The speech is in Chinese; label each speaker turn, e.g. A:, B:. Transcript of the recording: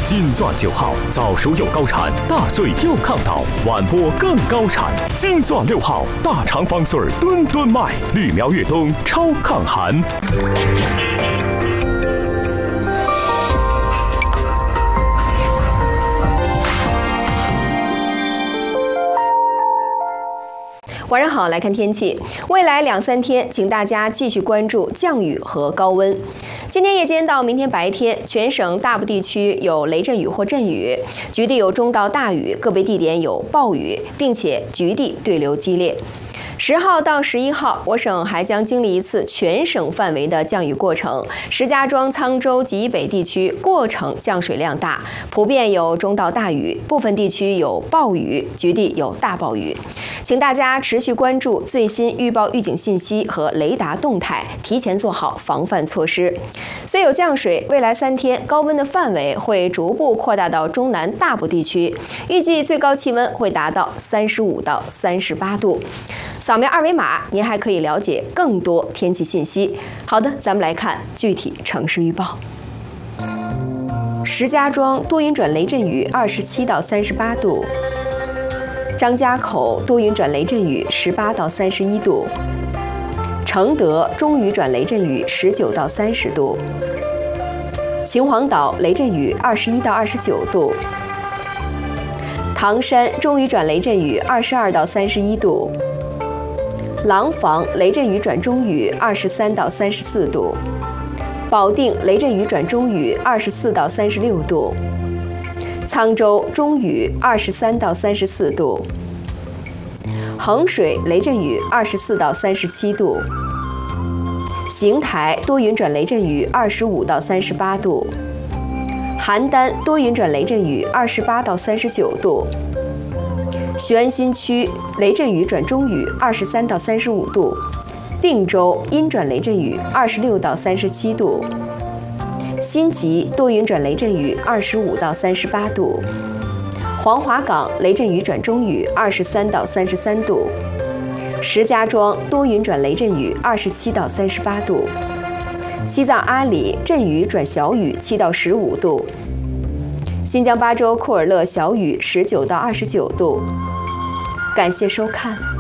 A: 金钻9号，早熟又高产，大穗又抗倒，晚播更高产。金钻6号，大肠方穗吨吨卖，绿苗越冬超抗寒。
B: 晚上好，来看天气。未来2、3天，请大家继续关注降雨和高温。今天夜间到明天白天，全省大部地区有雷阵雨或阵雨，局地有中到大雨，个别地点有暴雨，并且局地对流激烈。10号到11号，我省还将经历一次全省范围的降雨过程。石家庄、沧州及以北地区过程降水量大，普遍有中到大雨，部分地区有暴雨，局地有大暴雨。请大家持续关注最新预报预警信息和雷达动态，提前做好防范措施。虽有降水，未来3天高温的范围会逐步扩大到中南大部地区，预计最高气温会达到35到38度。扫描2维码，您还可以了解更多天气信息。好的，咱们来看具体城市预报。石家庄多云转雷阵雨，27到38度；张家口多云转雷阵雨，18到31度；承德中雨转雷阵雨，19到30度；秦皇岛雷阵雨21到29度；唐山中雨转雷阵雨22到31度；廊坊雷阵雨转中雨23到34度；保定雷阵雨转中雨24到36度；沧州中雨23到34度；衡水雷阵雨24到37度；邢台多云转雷阵雨25到38度；邯郸多云转雷阵雨28到39度；雄安新区雷阵雨转中雨23到35度；定州阴转雷阵雨26到37度；新集多云转雷阵雨25到38度；黄华岗雷阵雨转中雨23到33度；石家庄多云转雷阵雨27到38度；西藏阿里阵雨转小雨7到15度；新疆巴州库尔勒小雨19到29度。感谢收看。